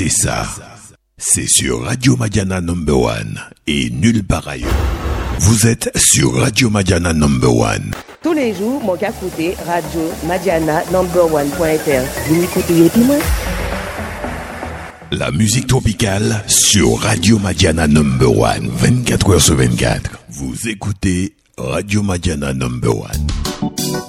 écoutez ça, c'est sur Radio Madiana Number One et nulle part ailleurs. Vous êtes sur Radio Madiana Number One. Tous les jours, mon gars écoutez Radio Madiana Number One.fr. Vous m'écoutez puis moi? La musique tropicale sur Radio Madiana Number One, 24h sur 24. Vous écoutez Radio Madiana Number One.